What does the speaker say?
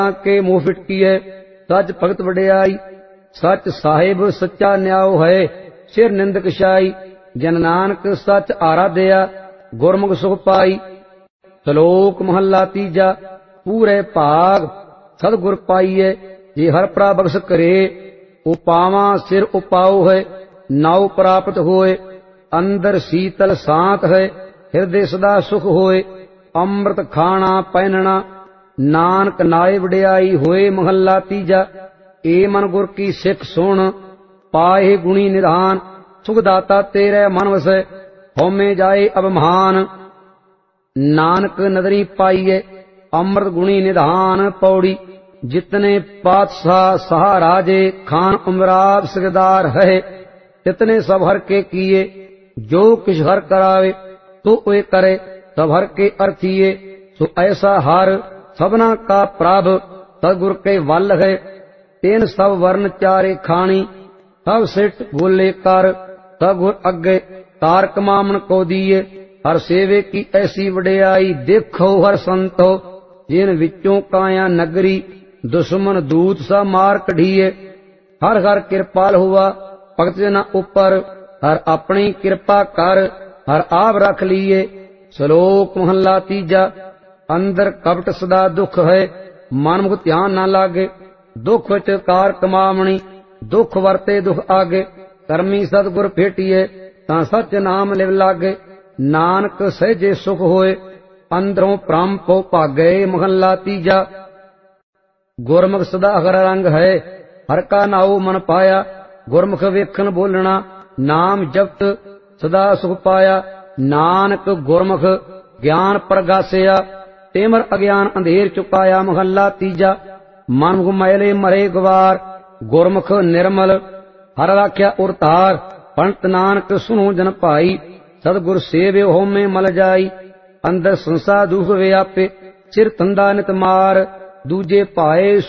के मुँह फिटकीए सच भगत वडियाई। सच साहिब सच्चा न्याओ है सिर निंदक शाई। जन नानक सच आराध्या गुरमुख सुख पाई। श्लोक महला तीजा। पूरे भाग सतगुर पाइए जे हर प्राबख्श करे। उपावा सिर उपाओ है नाव प्राप्त होए। अंदर शीतल सांत है हृदय सदा सुख होए। अमृत खाना पहनना नानक नाए वडियाई होए। महला तीजा। ए मन गुर की सिख सुन पाए गुणी निधान। सुखदाता तेरे मन वसै होमे जाए अब महान। नानक नदरी पाइए अमृत गुणी निधान। पौड़ी जितने पातशाह सहाराजे खान उमराव सिरदार है। तितने सब हर के किए जो किछ हर करावे। तो वे करे सब हर के अर्थिए। सो ऐसा हर सबना का प्रभ सतगुर के वल है। तेन सब वर्ण चारे खानी सब सिट बोले कर। सतगुर अगे तारक मामन को दिए। हर सेवे की ऐसी वडियाई देखो हर संतो। जिन विचों काया नगरी दुश्मन दूत सा मार कढ़िए। हर हर कृपाल हुआ भगत जना उपर। हर अपनी कृपा कर हर आप रख लिए। श्लोक महला तीजा। अंदर कपट सदा दुख है मन मुख ध्यान ना लागे। दुख विच कार कमावणी दुख वरते दुख आगे। करमी सतगुर भेटिए तां सच नाम लिव लागे। नानक सहजे सुख होए अंदरों भ्रम पो भागे। महला तीजा। गुरमुख सदा हर रंग है हर का नाऊ मन पाया। गुरमुख वेखन बोलना नाम जपत सदा सुख पाया। नानक गुरमुख ज्ञान प्रगासिया तेमर अज्ञान अंधेर चुकाया। महला तीजा। मन मैले मरे गवार गुरमुख निर्मल हर राख्या उरतार। पंत नानक सुनो जन भाई सतगुर सेवे होमे मल जाई। अंदर संसा दुख व्यापे सिर तंदा नित मार। दूजे पाए